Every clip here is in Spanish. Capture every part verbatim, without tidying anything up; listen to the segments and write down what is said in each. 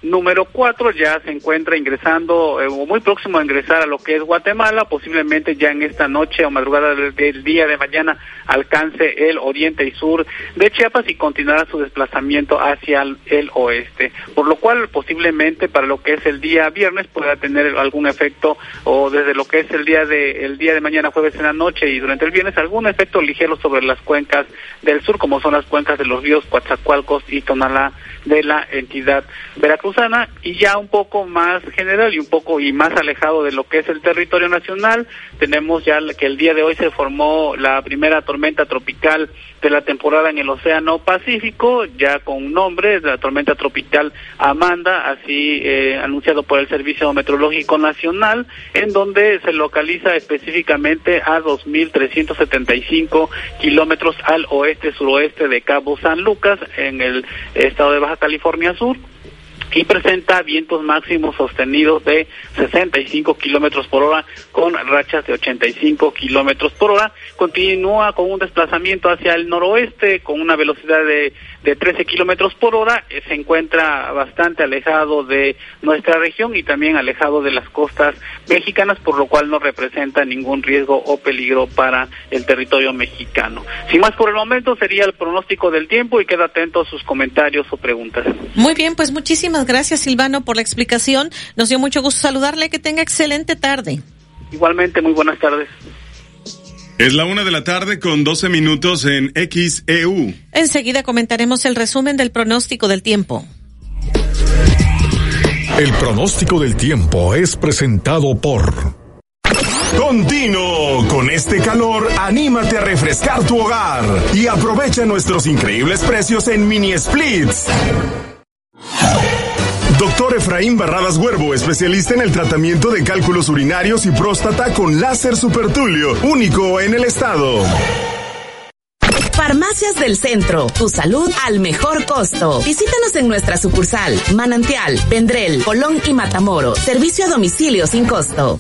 número cuatro ya se encuentra ingresando, eh, o muy próximo a ingresar a lo que es Guatemala, posiblemente ya en esta noche o madrugada del, del día de mañana alcance el oriente y sur de Chiapas y continuará su desplazamiento hacia el, el oeste, por lo cual posiblemente para lo que es el día viernes pueda tener algún efecto, o desde lo que es el día de el día de mañana jueves en la noche y durante el viernes algún efecto ligero sobre las cuencas del sur, como son las cuencas de los ríos Coatzacoalcos y Tonalá de la entidad veracruzana, y ya un poco más general y un poco y más alejado de lo que es el territorio nacional, tenemos ya que el día de hoy se formó la primera tormenta tropical de la temporada en el Océano Pacífico, ya con nombre, la tormenta tropical Amanda, así eh, anunciado por el Servicio Meteorológico Nacional, en donde se localiza específicamente a dos mil trescientos setenta y cinco kilómetros al oeste-suroeste de Cabo San Lucas, en el estado de Baja California Sur, y presenta vientos máximos sostenidos de sesenta y cinco kilómetros por hora con rachas de ochenta y cinco kilómetros por hora. Continúa con un desplazamiento hacia el noroeste con una velocidad de, de trece kilómetros por hora. Eh, se encuentra bastante alejado de nuestra región y también alejado de las costas mexicanas, por lo cual no representa ningún riesgo o peligro para el territorio mexicano. Sin más por el momento, sería el pronóstico del tiempo y queda atento a sus comentarios o preguntas. Muy bien, pues muchísimas gracias, Silvano, por la explicación. Nos dio mucho gusto saludarle. Que tenga excelente tarde. Igualmente, muy buenas tardes. Es la una de la tarde con doce minutos en X E U. Enseguida comentaremos el resumen del pronóstico del tiempo. El pronóstico del tiempo es presentado por... Continuo, con este calor, anímate a refrescar tu hogar y aprovecha nuestros increíbles precios en mini splits. Doctor Efraín Barradas Huervo, especialista en el tratamiento de cálculos urinarios y próstata con láser supertulio, único en el estado. Farmacias del Centro, tu salud al mejor costo. Visítanos en nuestra sucursal, Manantial, Vendrell, Colón y Matamoros. Servicio a domicilio sin costo.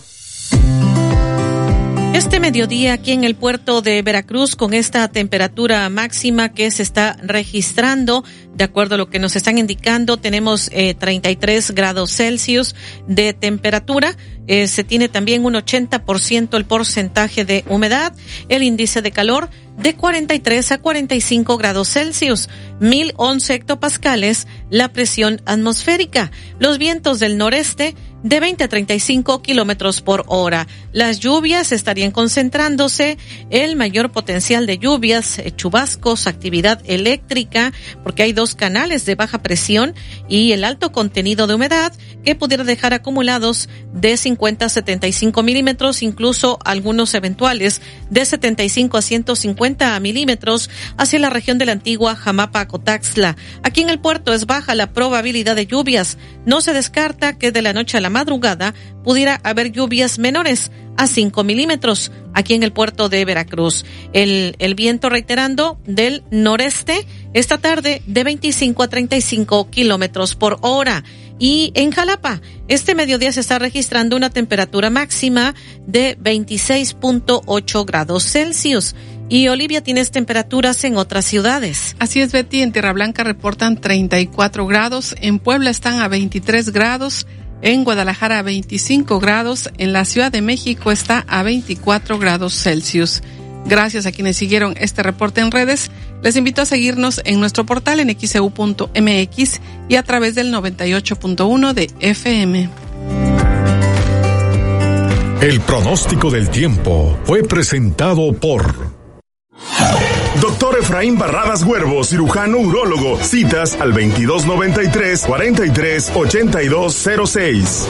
Este mediodía aquí en el puerto de Veracruz, con esta temperatura máxima que se está registrando, de acuerdo a lo que nos están indicando, tenemos eh, treinta y tres grados Celsius de temperatura. Eh, se tiene también un ochenta por ciento el porcentaje de humedad, el índice de calor de cuarenta y tres a cuarenta y cinco grados Celsius, mil once hectopascales la presión atmosférica, los vientos del noreste de veinte a treinta y cinco kilómetros por hora. Las lluvias estarían concentrándose, el mayor potencial de lluvias, eh, chubascos, actividad eléctrica, porque hay dos canales de baja presión y el alto contenido de humedad que pudiera dejar acumulados de cincuenta a setenta y cinco milímetros, incluso algunos eventuales de setenta y cinco a ciento cincuenta milímetros hacia la región de la antigua Jamapa-Cotaxtla. Aquí en el puerto es baja la probabilidad de lluvias. No se descarta que de la noche a la madrugada pudiera haber lluvias menores a cinco milímetros aquí en el puerto de Veracruz. El, el viento, reiterando, del noreste esta tarde de veinticinco a treinta y cinco kilómetros por hora. Y en Jalapa, este mediodía se está registrando una temperatura máxima de veintiséis punto ocho grados Celsius. Y Olivia, tienes temperaturas en otras ciudades. Así es, Betty. En Tierra Blanca reportan treinta y cuatro grados, en Puebla están a veintitrés grados, en Guadalajara a veinticinco grados, en la Ciudad de México está a veinticuatro grados Celsius. Gracias a quienes siguieron este reporte en redes. Les invito a seguirnos en nuestro portal en x e u punto m x y a través del noventa y ocho punto uno de F M. El pronóstico del tiempo fue presentado por... Doctor Efraín Barradas Huervo, cirujano urólogo. Citas al veintidós noventa y tres, cuarenta y tres, ochenta y dos cero seis.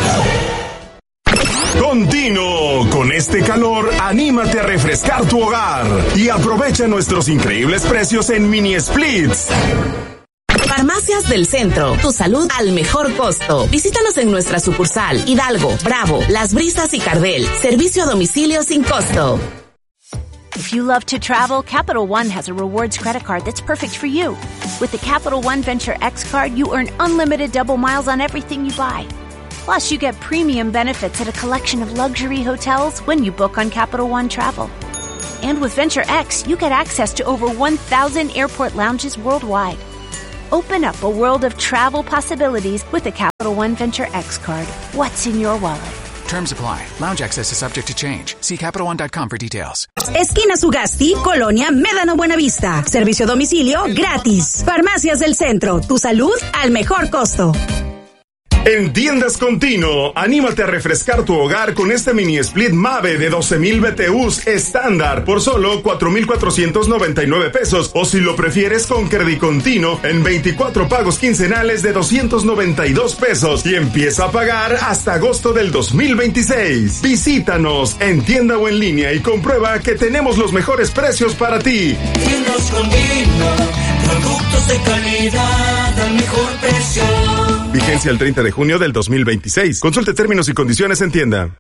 Continuo, con este calor, anímate a refrescar tu hogar y aprovecha nuestros increíbles precios en mini splits. Farmacias del Centro, tu salud al mejor costo. Visítanos en nuestra sucursal, Hidalgo, Bravo, Las Brisas y Cardel. Servicio a domicilio sin costo. If you love to travel, Capital One has a rewards credit card that's perfect for you. With the Capital One Venture X card, you earn unlimited double miles on everything you buy. Plus, you get premium benefits at a collection of luxury hotels when you book on Capital One Travel. And with Venture X, you get access to over one thousand airport lounges worldwide. Open up a world of travel possibilities with the Capital One Venture X card. What's in your wallet? Terms apply. Lounge access is subject to change. See Capital One dot com for details. Esquina Sugasti, Colonia Médano Buenavista. Servicio a domicilio gratis. Farmacias del Centro. Tu salud al mejor costo. En Tiendas Continuo, anímate a refrescar tu hogar con este mini split Mave de doce mil B T Us estándar por solo cuatro mil cuatrocientos noventa y nueve pesos, o si lo prefieres con Credit Continuo en veinticuatro pagos quincenales de doscientos noventa y dos pesos y empieza a pagar hasta agosto del dos mil veintiséis. Visítanos en tienda o en línea y comprueba que tenemos los mejores precios para ti. Tiendas Continuo, productos de calidad al mejor precio. Vigencia el treinta de junio del dos mil veintiséis. Consulte términos y condiciones en tienda.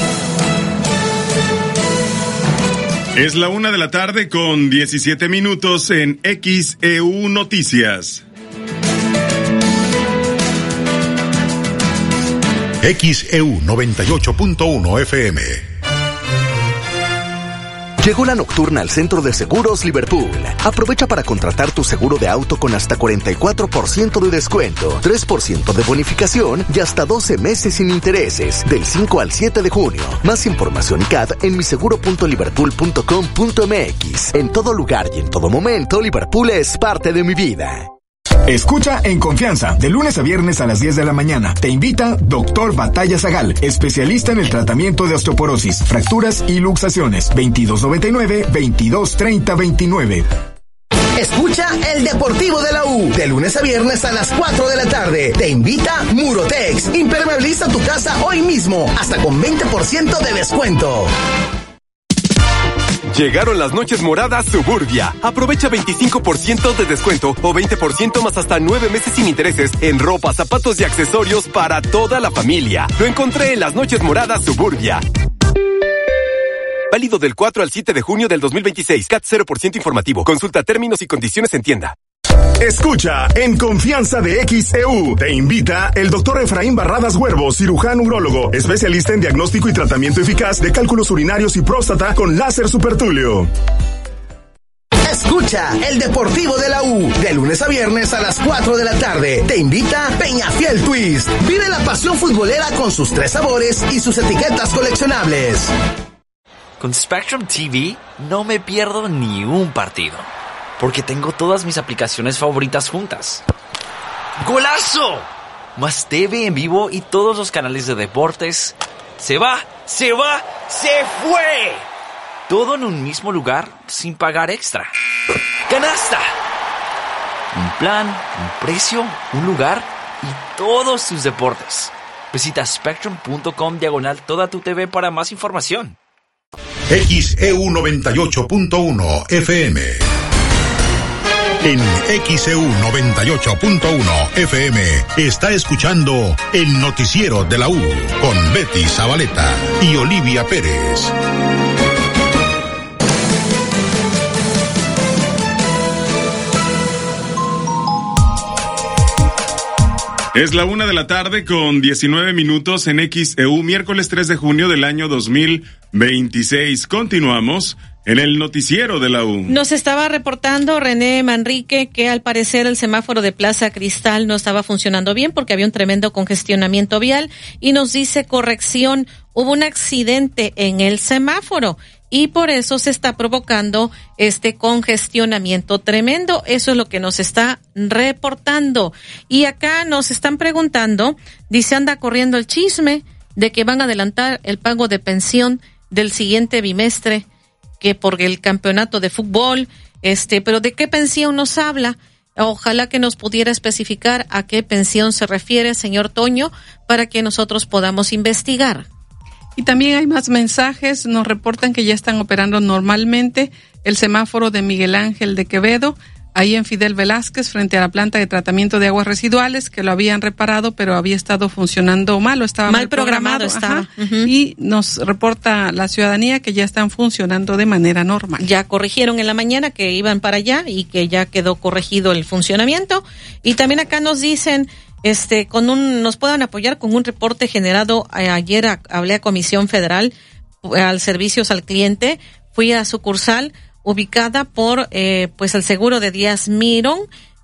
Es la una de la tarde con diecisiete minutos en X E U Noticias. X E U noventa y ocho punto uno F M. Llegó la nocturna al Centro de Seguros Liverpool. Aprovecha para contratar tu seguro de auto con hasta cuarenta y cuatro por ciento de descuento, tres por ciento de bonificación y hasta doce meses sin intereses, del cinco al siete de junio. Más información y C A D en miseguro punto liverpool punto com punto m x. En todo lugar y en todo momento, Liverpool es parte de mi vida. Escucha En Confianza, de lunes a viernes a las diez de la mañana. Te invita Doctor Batalla Zagal, especialista en el tratamiento de osteoporosis, fracturas y luxaciones. veintidós noventa y nueve, veintidós treinta veintinueve. Escucha El Deportivo de la U, de lunes a viernes a las cuatro de la tarde. Te invita Murotex. Impermeabiliza tu casa hoy mismo, hasta con veinte por ciento de descuento. Llegaron las noches moradas Suburbia. Aprovecha veinticinco por ciento de descuento o veinte por ciento más hasta nueve meses sin intereses en ropa, zapatos y accesorios para toda la familia. Lo encontré en las noches moradas Suburbia. Válido del cuatro al siete de junio del dos mil veintiséis. C A T cero por ciento informativo. Consulta términos y condiciones en tienda. Escucha En Confianza de X E U. Te invita el doctor Efraín Barradas Huervo, cirujano urólogo, especialista en diagnóstico y tratamiento eficaz de cálculos urinarios y próstata con láser supertulio. Escucha El Deportivo de la U, de lunes a viernes a las cuatro de la tarde. Te invita Peñafiel Twist. Vive la pasión futbolera con sus tres sabores y sus etiquetas coleccionables. Con Spectrum T V no me pierdo ni un partido, porque tengo todas mis aplicaciones favoritas juntas. ¡Golazo! Más T V en vivo y todos los canales de deportes. ¡Se va! ¡Se va! ¡Se fue! Todo en un mismo lugar sin pagar extra. ¡Canasta! Un plan, un precio, un lugar y todos tus deportes. Visita spectrum punto com diagonal toda tu T V para más información. X E U noventa y ocho punto uno F M. En X E U noventa y ocho punto uno F M está escuchando el noticiero de la U con Betty Zabaleta y Olivia Pérez. Es la una de la tarde con diecinueve minutos en X E U, miércoles tres de junio del año dos mil veintiséis. Continuamos en el noticiero de la U. Nos estaba reportando René Manrique que al parecer el semáforo de Plaza Cristal no estaba funcionando bien porque había un tremendo congestionamiento vial y nos dice corrección, hubo un accidente en el semáforo y por eso se está provocando este congestionamiento tremendo. Eso es lo que nos está reportando. Y acá nos están preguntando, dice, anda corriendo el chisme de que van a adelantar el pago de pensión del siguiente bimestre, que por el campeonato de fútbol, este, pero ¿de qué pensión nos habla? Ojalá que nos pudiera especificar a qué pensión se refiere, señor Toño, para que nosotros podamos investigar. Y también hay más mensajes, nos reportan que ya están operando normalmente el semáforo de Miguel Ángel de Quevedo, ahí en Fidel Velázquez, frente a la planta de tratamiento de aguas residuales, que lo habían reparado, pero había estado funcionando mal, o estaba mal, mal programado. programado estaba. Uh-huh. Y nos reporta la ciudadanía que ya están funcionando de manera normal. Ya corrigieron en la mañana que iban para allá y que ya quedó corregido el funcionamiento. Y también acá nos dicen, este, con un, nos puedan apoyar con un reporte generado. Eh, ayer a, hablé a Comisión Federal, eh, al Servicios al Cliente, fui a sucursal ubicada por eh, pues el seguro de Díaz Mirón,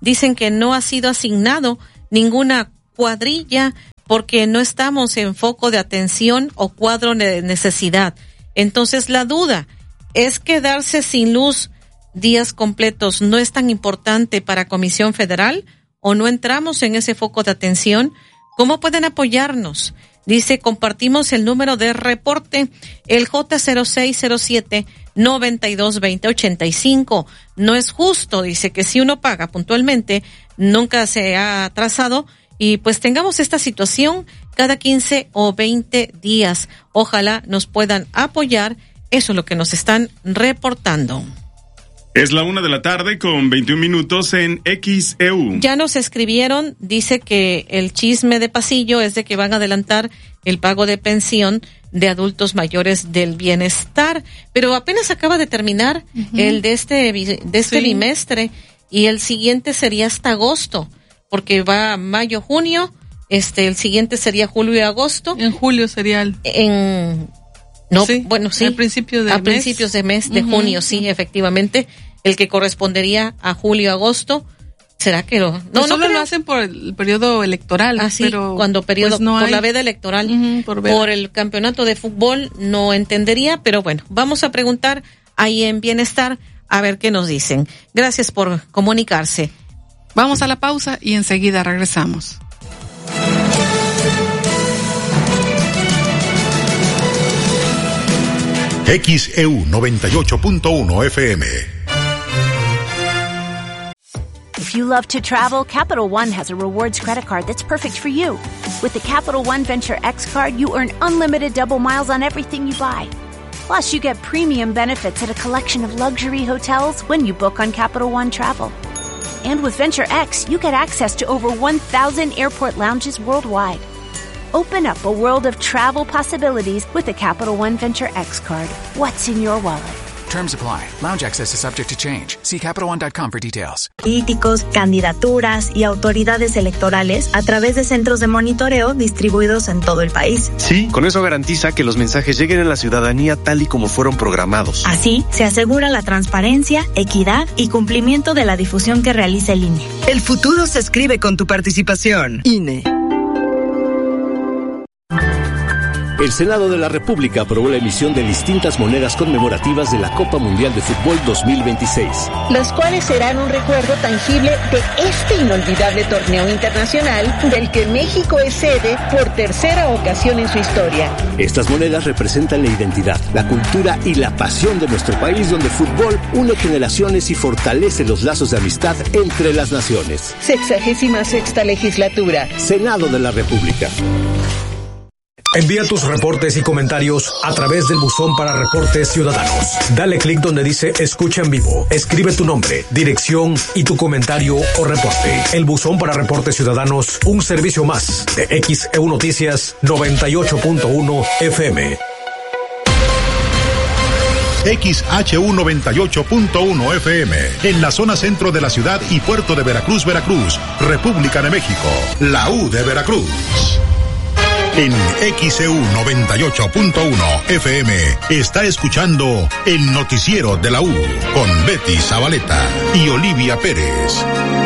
dicen que no ha sido asignado ninguna cuadrilla porque no estamos en foco de atención o cuadro de necesidad. Entonces la duda es quedarse sin luz días completos no es tan importante para Comisión Federal o no entramos en ese foco de atención. ¿Cómo pueden apoyarnos? Dice, compartimos el número de reporte, el J cero seis cero siete, noventa y dos, veinte, ochenta y cinco. No es justo, dice, que si uno paga puntualmente, nunca se ha atrasado y pues tengamos esta situación cada quince o veinte días. Ojalá nos puedan apoyar. Eso es lo que nos están reportando. Es la una de la tarde con veintiún minutos en X E U. Ya nos escribieron, dice que el chisme de pasillo es de que van a adelantar el pago de pensión de adultos mayores del bienestar, pero apenas acaba de terminar uh-huh. el de este de este sí. bimestre y el siguiente sería hasta agosto, porque va mayo, junio, este el siguiente sería julio y agosto. En julio sería el en No, sí, bueno, sí. Al principio de a mes. principios de mes, de uh-huh. junio, sí, efectivamente. El que correspondería a julio-agosto, ¿será que lo...? No, pues no solo creo. Lo hacen por el periodo electoral. Ah, sí, pero cuando periodo, pues no por hay... la veda electoral, uh-huh, por, veda. por el campeonato de fútbol, no entendería, pero bueno, vamos a preguntar ahí en Bienestar a ver qué nos dicen. Gracias por comunicarse. Vamos a la pausa y enseguida regresamos. X E U noventa y ocho punto uno F M. If you love to travel, Capital One has a rewards credit card that's perfect for you. With the Capital One Venture X card, you earn unlimited double miles on everything you buy. Plus, you get premium benefits at a collection of luxury hotels when you book on Capital One Travel. And with Venture X, you get access to over one thousand airport lounges worldwide. Open up a world of travel possibilities with the Capital One Venture X card. What's in your wallet? Terms apply. Lounge access is subject to change. See Capital One dot com for details. Políticos, candidaturas y autoridades electorales a través de centros de monitoreo distribuidos en todo el país. Sí, con eso garantiza que los mensajes lleguen a la ciudadanía tal y como fueron programados. Así, se asegura la transparencia, equidad y cumplimiento de la difusión que realiza el I N E. El futuro se escribe con tu participación. I N E. El Senado de la República aprobó la emisión de distintas monedas conmemorativas de la Copa Mundial de Fútbol dos mil veintiséis. Las cuales serán un recuerdo tangible de este inolvidable torneo internacional del que México es sede por tercera ocasión en su historia. Estas monedas representan la identidad, la cultura y la pasión de nuestro país, donde el fútbol une generaciones y fortalece los lazos de amistad entre las naciones. Sexagésima sexta legislatura. Senado de la República. Envía tus reportes y comentarios a través del buzón para reportes ciudadanos. Dale clic donde dice Escucha en vivo. Escribe tu nombre, dirección y tu comentario o reporte. El buzón para reportes ciudadanos, un servicio más de X E U Noticias noventa y ocho punto uno F M. X H U noventa y ocho punto uno F M, en la zona centro de la ciudad y puerto de Veracruz, Veracruz, República de México, la U de Veracruz. En X E U noventa y ocho punto uno F M está escuchando el noticiero de la U con Betty Zabaleta y Olivia Pérez.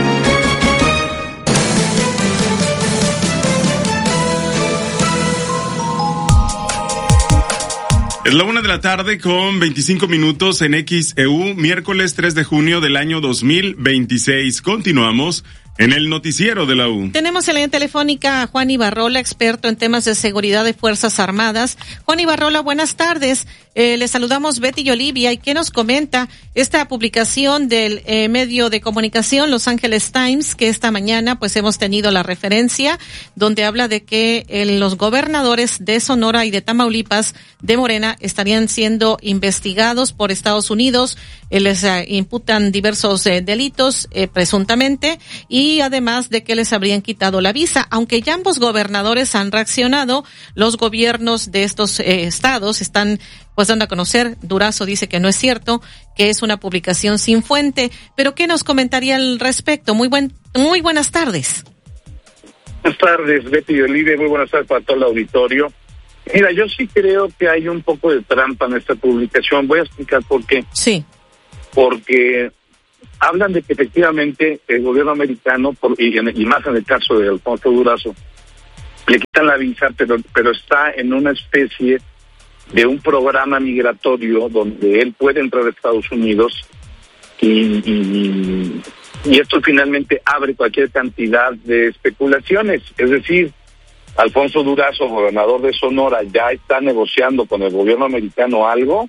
Es la una de la tarde con veinticinco minutos en X E U, miércoles tres de junio del año dos mil veintiséis. Continuamos en el noticiero de la U. Tenemos en la línea telefónica a Juan Ibarrola, experto en temas de seguridad de Fuerzas Armadas. Juan Ibarrola, buenas tardes. Eh, le saludamos Betty y Olivia. ¿Y qué nos comenta esta publicación del eh, medio de comunicación Los Angeles Times, que esta mañana pues hemos tenido la referencia, donde habla de que eh, los gobernadores de Sonora y de Tamaulipas de Morena estarían siendo investigados por Estados Unidos, eh, les eh, imputan diversos eh, delitos eh, presuntamente, y además de que les habrían quitado la visa. Aunque ya ambos gobernadores han reaccionado, los gobiernos de estos eh, estados están pues dando a conocer. Durazo dice que no es cierto, que es una publicación sin fuente. Pero ¿qué nos comentaría al respecto? Muy buen, muy buenas tardes. Buenas tardes, Betty y Olivia, muy buenas tardes para todo el auditorio. Mira, yo sí creo que hay un poco de trampa en esta publicación. Voy a explicar por qué. Sí. Porque hablan de que efectivamente el gobierno americano, por, y, y más en el caso de Alfonso Durazo, le quitan la visa, pero, pero está en una especie de un programa migratorio donde él puede entrar a Estados Unidos y, y, y esto finalmente abre cualquier cantidad de especulaciones. Es decir, Alfonso Durazo, gobernador de Sonora, ya está negociando con el gobierno americano algo.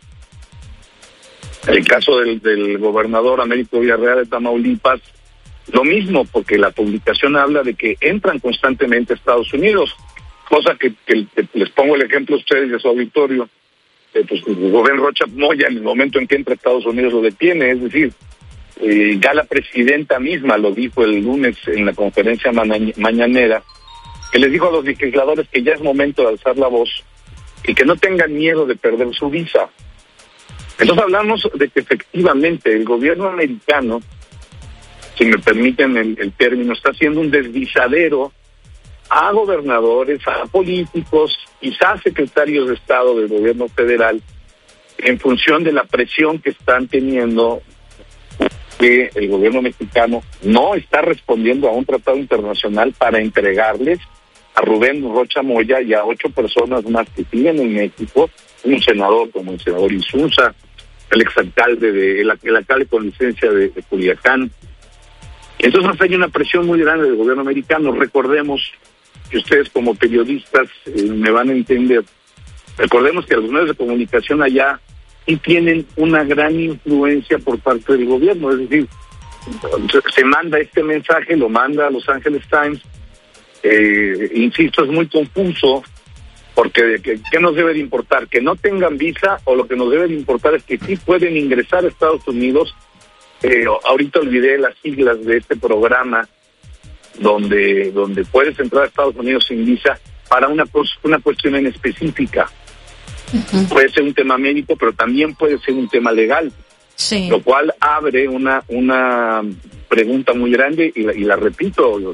El caso del, del gobernador Américo Villarreal de Tamaulipas, lo mismo, porque la publicación habla de que entran constantemente a Estados Unidos, cosa que, que, que les pongo el ejemplo a ustedes de su auditorio. Eh, pues Rubén Rocha Moya, en el momento en que entra a Estados Unidos, lo detiene. Es decir, eh, ya la presidenta misma lo dijo el lunes en la conferencia maña- mañanera, que les dijo a los legisladores que ya es momento de alzar la voz y que no tengan miedo de perder su visa. Entonces hablamos de que efectivamente el gobierno americano, si me permiten el, el término, está haciendo un desvisadero a gobernadores, a políticos, quizás secretarios de Estado del gobierno federal, en función de la presión que están teniendo, que el gobierno mexicano no está respondiendo a un tratado internacional para entregarles a Rubén Rocha Moya y a ocho personas más que siguen en México, un senador como el senador Insunza, el exalcalde de, el, el alcalde con licencia de, de Culiacán. Entonces hay una presión muy grande del gobierno americano. Recordemos que ustedes como periodistas eh, me van a entender. Recordemos que los medios de comunicación allá sí tienen una gran influencia por parte del gobierno. Es decir, se manda este mensaje, lo manda a Los Angeles Times. Eh, insisto, es muy confuso, porque ¿qué, qué nos debe de importar? ¿Que no tengan visa o lo que nos debe de importar es que sí pueden ingresar a Estados Unidos? Eh, ahorita olvidé las siglas de este programa donde donde puedes entrar a Estados Unidos sin visa para una, una cuestión en específica. Uh-huh. Puede ser un tema médico, pero también puede ser un tema legal. Sí. Lo cual abre una una pregunta muy grande y la, y la repito,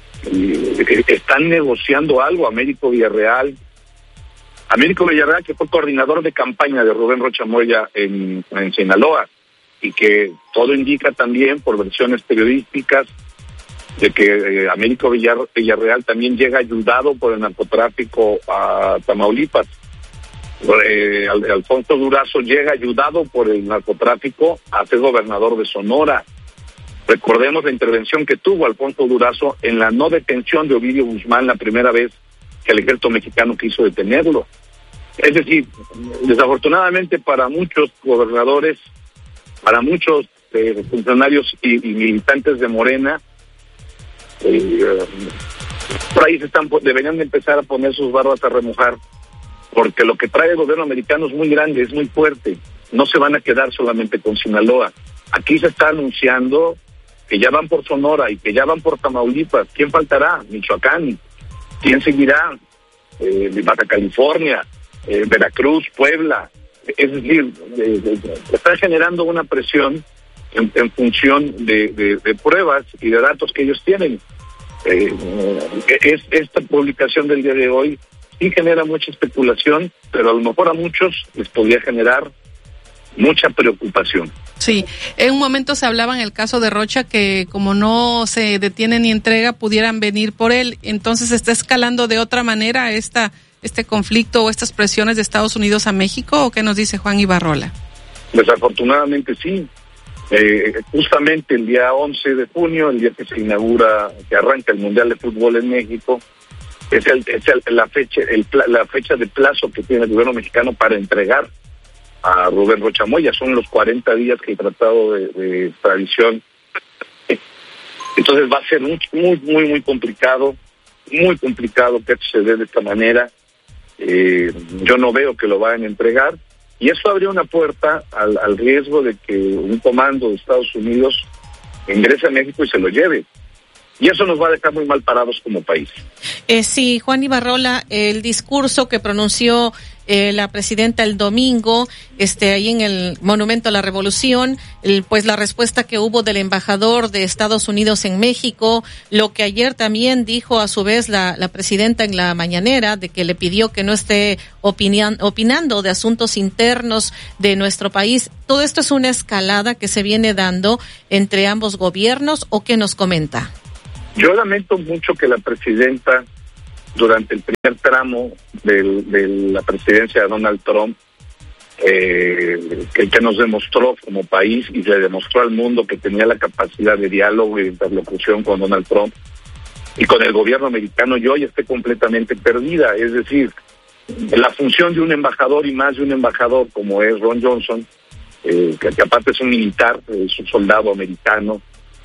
están negociando algo. Américo Villarreal, Américo Villarreal que fue coordinador de campaña de Rubén Rocha Moya en, en Sinaloa, y que todo indica también por versiones periodísticas de que eh, Américo Villar, Villarreal también llega ayudado por el narcotráfico a Tamaulipas. Eh, Al, Alfonso Durazo llega ayudado por el narcotráfico a ser gobernador de Sonora. Recordemos la intervención que tuvo Alfonso Durazo en la no detención de Ovidio Guzmán la primera vez que el ejército mexicano quiso detenerlo. Es decir, desafortunadamente para muchos gobernadores, para muchos eh, funcionarios y, y militantes de Morena, eh, por ahí se están, deberían de empezar a poner sus barbas a remojar, porque lo que trae el gobierno americano es muy grande, es muy fuerte. No se van a quedar solamente con Sinaloa. Aquí se está anunciando que ya van por Sonora y que ya van por Tamaulipas. ¿Quién faltará? Michoacán. ¿Quién seguirá? Eh, Baja California, eh, Veracruz, Puebla. Es decir, eh, eh, está generando una presión en, en función de, de, de pruebas y de datos que ellos tienen. Eh, es, esta publicación del día de hoy sí genera mucha especulación, pero a lo mejor a muchos les podría generar mucha preocupación. Sí, en un momento se hablaba en el caso de Rocha que como no se detiene ni entrega, pudieran venir por él. Entonces, ¿está escalando de otra manera esta este conflicto o estas presiones de Estados Unidos a México? ¿O qué nos dice Juan Ibarrola? Desafortunadamente sí. Eh, justamente el día once de junio, el día que se inaugura, que arranca el Mundial de Fútbol en México, es, el, es el, la fecha el, la fecha de plazo que tiene el gobierno mexicano para entregar a Rubén Rocha Moya. Son los cuarenta días que el tratado de, de extradición. Entonces va a ser muy, muy, muy, muy complicado, muy complicado que se dé de esta manera. Eh, yo no veo que lo vayan a entregar, y eso abrió una puerta al, al riesgo de que un comando de Estados Unidos ingrese a México y se lo lleve. Y eso nos va a dejar muy mal parados como país. Eh, sí, Juan Ibarrola, el discurso que pronunció eh, la presidenta el domingo, este, ahí en el Monumento a la Revolución, el, pues la respuesta que hubo del embajador de Estados Unidos en México, lo que ayer también dijo a su vez la, la presidenta en la mañanera, de que le pidió que no esté opinian, opinando de asuntos internos de nuestro país. ¿Todo esto es una escalada que se viene dando entre ambos gobiernos o qué nos comenta? Yo lamento mucho que la presidenta, durante el primer tramo del, de la presidencia de Donald Trump, eh, que, que nos demostró como país y le demostró al mundo que tenía la capacidad de diálogo y de interlocución con Donald Trump y con el gobierno americano, y hoy esté completamente perdida. Es decir, la función de un embajador y más de un embajador como es Ron Johnson, eh, que, que aparte es un militar, es un soldado americano,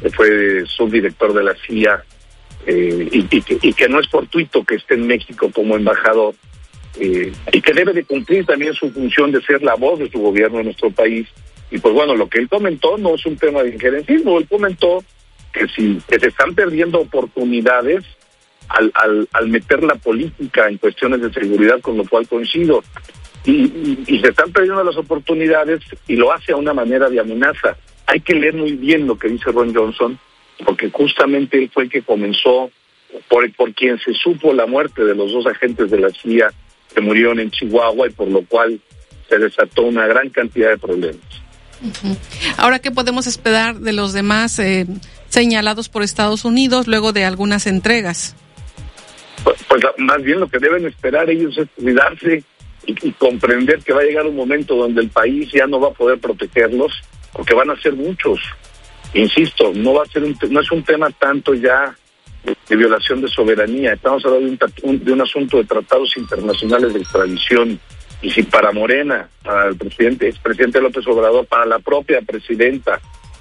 fue subdirector de la C I A, eh, y, y, que, y que no es fortuito que esté en México como embajador, eh, y que debe de cumplir también su función de ser la voz de su gobierno en nuestro país. Y pues bueno, lo que él comentó no es un tema de injerencismo, él comentó que si que se están perdiendo oportunidades al, al, al meter la política en cuestiones de seguridad, con lo cual coincido, y, y, y se están perdiendo las oportunidades, y lo hace a una manera de amenaza. Hay que leer muy bien lo que dice Ron Johnson, porque justamente él fue el que comenzó, por, por quien se supo la muerte de los dos agentes de la C I A que murieron en Chihuahua, y por lo cual se desató una gran cantidad de problemas. Uh-huh. Ahora, ¿qué podemos esperar de los demás eh, señalados por Estados Unidos luego de algunas entregas? Pues, pues más bien lo que deben esperar ellos es cuidarse y, y comprender que va a llegar un momento donde el país ya no va a poder protegerlos, porque van a ser muchos. Insisto, no va a ser un, no es un tema tanto ya de, de violación de soberanía, estamos hablando de un, de un asunto de tratados internacionales de extradición. Y si para Morena, para el presidente, expresidente López Obrador, para la propia presidenta,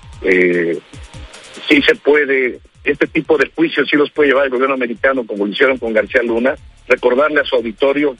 eh, sí se puede, este tipo de juicios sí los puede llevar el gobierno americano, como lo hicieron con García Luna. Recordarle a su auditorio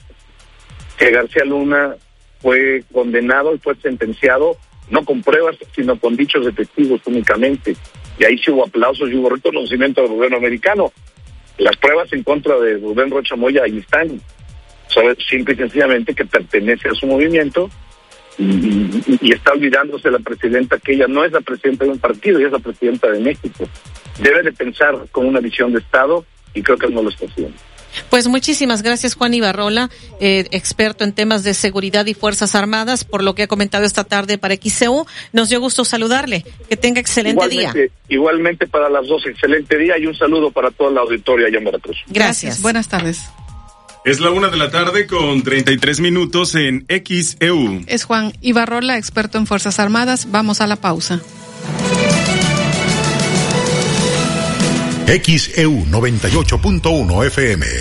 que García Luna fue condenado y fue sentenciado no con pruebas, sino con dichos de testigos únicamente. Y ahí sí hubo aplausos y hubo reconocimiento del gobierno americano. Las pruebas en contra de Rubén Rocha Moya ahí están. Sabe simple y sencillamente que pertenece a su movimiento, y, y, y está olvidándose la presidenta que ella no es la presidenta de un partido, ella es la presidenta de México. Debe de pensar con una visión de Estado, y creo que no lo está haciendo. Pues muchísimas gracias, Juan Ibarrola, eh, experto en temas de seguridad y Fuerzas Armadas, por lo que ha comentado esta tarde para X C U. Nos dio gusto saludarle. Que tenga excelente igualmente, día. Igualmente para las dos, excelente día, y un saludo para toda la auditoria allá en Veracruz. Gracias. Gracias. Buenas tardes. Es la una de la tarde con treinta y tres minutos en X E U. Es Juan Ibarrola, experto en Fuerzas Armadas. Vamos a la pausa. X E U noventa y ocho punto uno F M.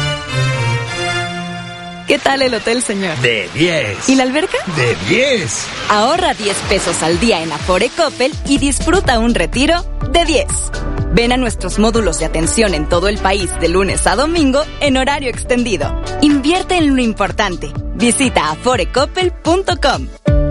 ¿Qué tal el hotel, señor? De diez. ¿Y la alberca? De diez. Ahorra diez pesos al día en Afore Coppel y disfruta un retiro de diez. Ven a nuestros módulos de atención en todo el país de lunes a domingo en horario extendido. Invierte en lo importante. Visita afore coppel punto com.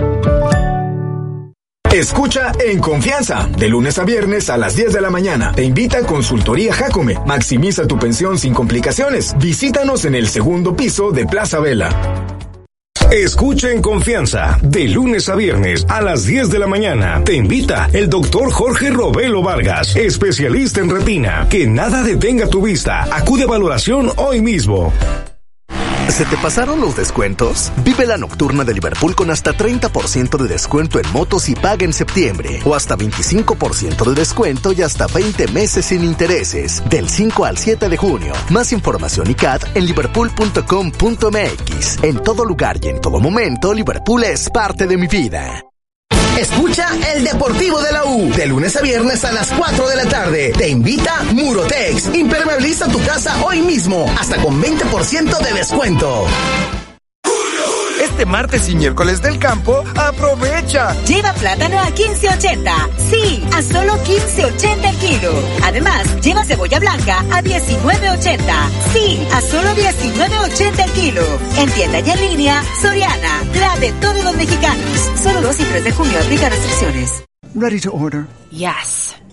Escucha En Confianza, de lunes a viernes a las diez de la mañana. Te invita a Consultoría Jacome. Maximiza tu pensión sin complicaciones. Visítanos en el segundo piso de Plaza Vela. Escucha En Confianza, de lunes a viernes a las diez de la mañana. Te invita el doctor Jorge Robelo Vargas, especialista en retina. Que nada detenga tu vista. Acude a valoración hoy mismo. ¿Se te pasaron los descuentos? Vive la nocturna de Liverpool con hasta treinta por ciento de descuento en motos y paga en septiembre. O hasta veinticinco por ciento de descuento y hasta veinte meses sin intereses. Del cinco al siete de junio. Más información y C A T en liverpool punto com punto m x. En todo lugar y en todo momento, Liverpool es parte de mi vida. Escucha El Deportivo de la U, de lunes a viernes a las cuatro de la tarde. Te invita Murotex. Impermeabiliza tu casa hoy mismo, hasta con veinte por ciento de descuento. Este martes y miércoles del campo, aprovecha. Lleva plátano a quince ochenta. Sí, a solo quince ochenta el kilo. Además, lleva cebolla blanca a diecinueve ochenta. Sí, a solo diecinueve ochenta el kilo. En tienda y en línea, Soriana, la de todos los mexicanos. Solo dos y tres de junio, aplica restricciones. Ready to order? Yes.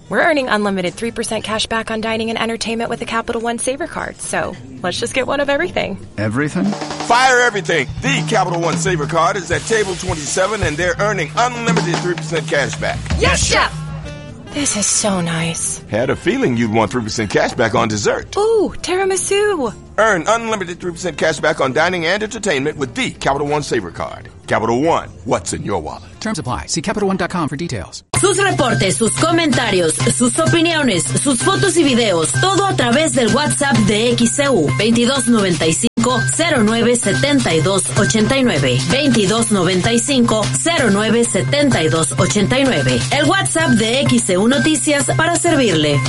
We're earning unlimited three percent cash back on dining and entertainment with the Capital One Saver Card. So let's just get one of everything. Everything? Fire everything. The Capital One Saver Card is at table twenty-seven and they're earning unlimited three percent cash back. Yes, Chef! This is so nice. Had a feeling you'd want three percent cash back on dessert. Ooh, tiramisu. Earn unlimited three percent cash back on dining and entertainment with the Capital One Saver Card. Capital One, what's in your wallet? Terms apply. See Capital One dot com for details. Sus reportes, sus comentarios, sus opiniones, sus fotos y videos, todo a través del WhatsApp de X E U veintidós noventa y cinco cero nueve setenta y dos ochenta y nueve, veintidós noventa y cinco cero nueve setenta y dos ochenta y nueve. El WhatsApp de X E U Noticias para servirle.